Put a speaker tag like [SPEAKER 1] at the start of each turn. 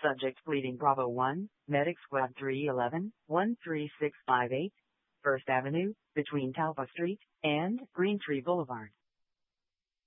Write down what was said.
[SPEAKER 1] Subject pleading Bravo 1, Medic Squad 311, 13658, First Avenue, between Talpa Street and Green Tree Boulevard.